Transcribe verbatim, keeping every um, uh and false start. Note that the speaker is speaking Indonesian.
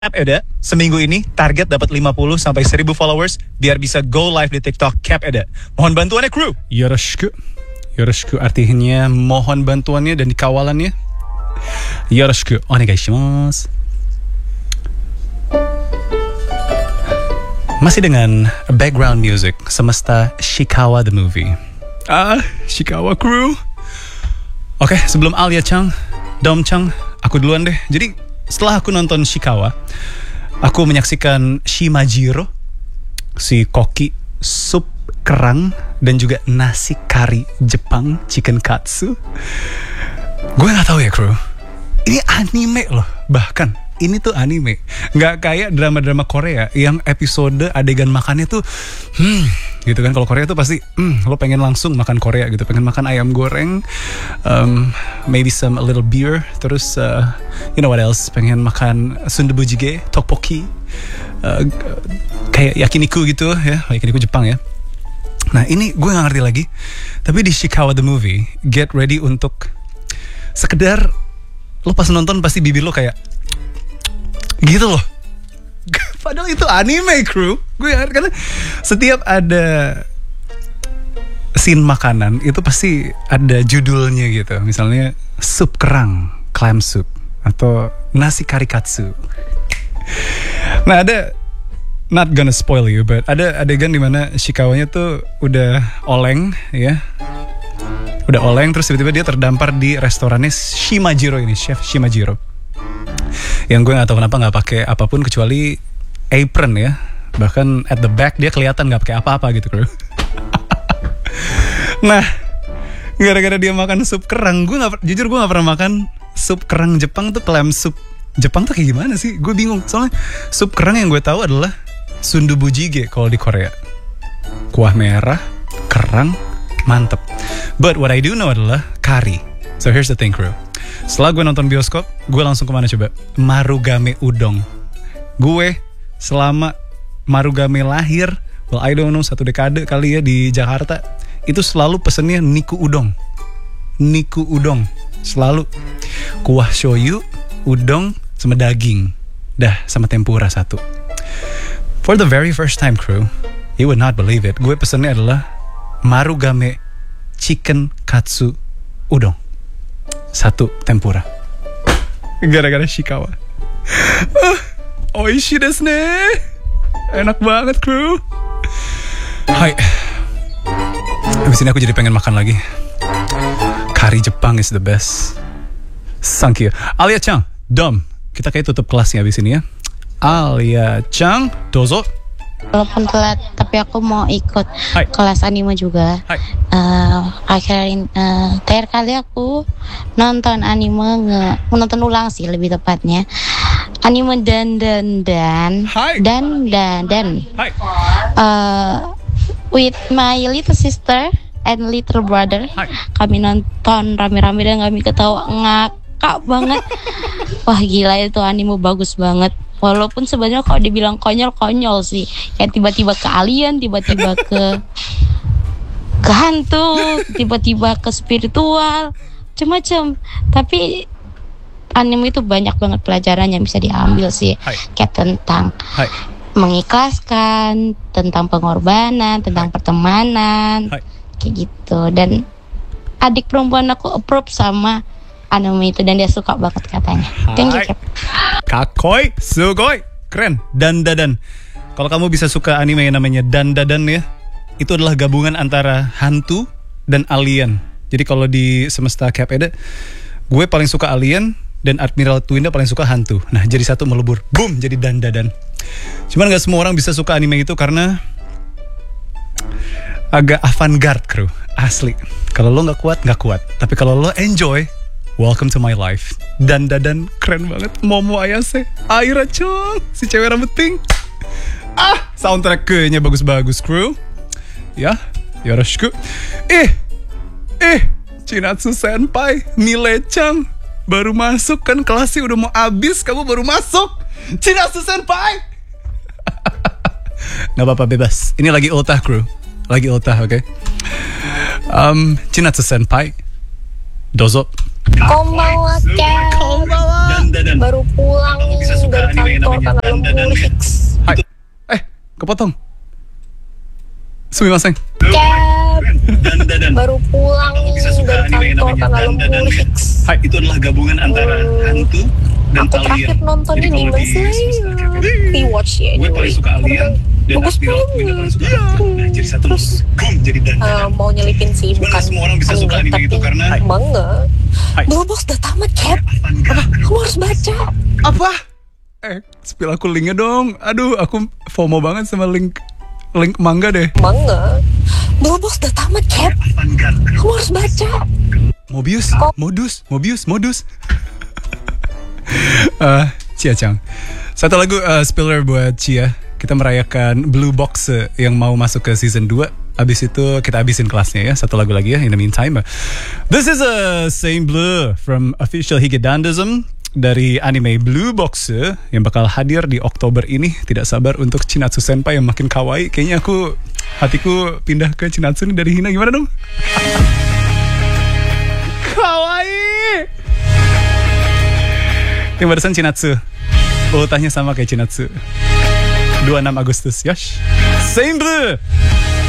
Cap Eda, seminggu ini target dapat lima puluh sampai seribu followers biar bisa go live di TikTok Cap Eda. Mohon bantuannya kru. Yoroshiku. Yoroshiku artinya mohon bantuannya dan dikawalannya. Yoroshiku onegaishimasu. Masih dengan background music semesta Shikawa the movie. Ah, Shikawa crew. Oke, sebelum Alia Chang, Dom Chang, aku duluan deh. Jadi setelah aku nonton Shikawa, aku menyaksikan Shimajiro, si koki sup kerang dan juga nasi kari Jepang, chicken katsu. Gue nggak tahu ya kru, ini anime loh. Bahkan ini tuh anime, nggak kayak drama-drama Korea yang episode adegan makannya tuh, hmm, gitu kan. Kalau Korea tuh pasti, hmm, lo pengen langsung makan Korea gitu, pengen makan ayam goreng, um, maybe some a little beer, terus uh, you know what else, pengen makan sundubu jjigae, tteokbokki, uh, kayak yakiniku gitu ya, yakiniku Jepang ya. Nah ini gue nggak ngerti lagi, tapi di Shikawa the movie, get ready untuk sekedar lo pas nonton pasti bibir lo kayak gitu loh. Padahal itu anime crew. Gue karena setiap ada scene makanan itu pasti ada judulnya gitu. Misalnya sup kerang, clam soup, atau nasi karikatsu. Nah ada, not gonna spoil you, but ada adegan dimana Shikawanya tuh udah oleng ya, udah oleng terus tiba-tiba dia terdampar di restorannya Shimajiro ini, chef Shimajiro. Yang gue gak tahu kenapa gak pakai apapun kecuali apron ya. Bahkan at the back dia kelihatan gak pakai apa-apa gitu bro. Nah gara-gara dia makan sup kerang, gue gak, jujur gue gak pernah makan sup kerang Jepang tuh. Clam soup Jepang tuh kayak gimana sih? Gue bingung. Soalnya sup kerang yang gue tahu adalah sundubu jjigae kalau di Korea. Kuah merah, kerang, mantep. But what I do know adalah kari. So here's the thing crew, setelah gue nonton bioskop, gue langsung kemana coba? Marugame Udon. Gue selama Marugame lahir, well I don't know, satu dekade kali ya di Jakarta, itu selalu pesennya Niku Udon. Niku Udon selalu kuah shoyu, udon sama daging, dah sama tempura satu. For the very first time crew, you would not believe it, gue pesennya adalah Marugame chicken katsu udon, satu tempura, gara-gara Shikawa. uh, Oishi desu ne. Enak banget kru. Hai, abis ini aku jadi pengen makan lagi. Kari Jepang is the best. Thank you Alia Chang, Dom, kita kayak tutup kelasnya abis ini ya. Alia Chang, dozo. Walaupun telat, tapi aku mau ikut Hai. kelas anime juga. Hai. Uh, akhir uh, terakhir kali aku nonton anime, nge, menonton ulang sih lebih tepatnya. Anime dan dan dan Hai. dan dan dan. Hai. Uh, with my little sister and little brother. Hai. Kami nonton rame-rame dan kami ketawa ngakak banget. Wah gila, itu anime bagus banget. Walaupun sebenarnya kalau dibilang konyol-konyol sih, kayak tiba-tiba ke alien, tiba-tiba ke ke hantu, tiba-tiba ke spiritual, macam-macam. Tapi anime itu banyak banget pelajaran yang bisa diambil sih. Hai. Kayak tentang Hai. mengikhlaskan, tentang pengorbanan, tentang Hai. pertemanan, Hai. kayak gitu. Dan adik perempuan aku approve sama anime itu dan dia suka banget katanya. Thank you, Hai. Cap. Kakoi, sugoi, keren. Dan dadan. Kalau kamu bisa suka anime yang namanya Dan Dadan ya, itu adalah gabungan antara hantu dan alien. Jadi kalau di semesta Cap Eda, gue paling suka alien dan Admiral Twinda paling suka hantu. Nah jadi satu melebur, boom, jadi Dan Dadan. Cuman gak semua orang bisa suka anime itu karena agak avant-garde kru, asli. Kalau lo gak kuat, gak kuat. Tapi kalau lo enjoy, welcome to my life. Dan dadan keren banget. Momo Ayase, Aira Chong, si cewek rambut pink. Ah, soundtracknya bagus-bagus kru. Ya, yoroshiku. Eh, eh, Chinatsu Senpai, Mile Chang baru masuk kan, kelasnya udah mau habis, kamu baru masuk. Chinatsu Senpai. Gak apa-apa, bebas. Ini lagi ultah kru, lagi ultah, oke. Okay? Um, Chinatsu Senpai, dozo. Konbanwa, Cap. Konbanwa. baru pulang dari kantor karena lembur fix. Hai. Eh, kepotong. Sumimasen. Cap, baru pulang dari kantor karena lembur fix. Hai. Itu adalah gabungan antara hantu dan Aku alien. terakhir nonton Jadi ini kalau Demon di Slayer. semesta Kevin, Rewatch ya gue paling suka alien dan bagus Aspiril gue banget. paling suka hantu. Nah, jadi satu Terus boom jadi dan uh, mau nyelipin sih Sebenarnya bukan semua orang bisa suka anime tapi itu karena manga. Hai. Blue Box udah tamat, Cap. Kamu harus baca. Apa? Eh, spill aku linknya dong. Aduh, aku FOMO banget sama link link manga deh. Manga. Blue Box udah tamat, Cap. Kamu harus baca. Mobius, modus, Mobius, modus. uh, Cia Chang. Satu lagu uh, spiller buat Cia. Kita merayakan Blue Box uh, yang mau masuk ke season dua. Abis itu kita abisin kelasnya ya. Satu lagu lagi ya. In the meantime, uh, this is a Saint Blue from official Higedandism dari anime Blue Box uh, yang bakal hadir di Oktober ini. Tidak sabar untuk Chinatsu Senpai yang makin kawaii. Kayaknya aku hatiku pindah ke Chinatsu nih dari Hina. Gimana dong? Kawaii. Yang barusan Chinatsu. Ultahnya sama kayak Chinatsu. dua puluh enam Agustus, Yosh. Saint Blue.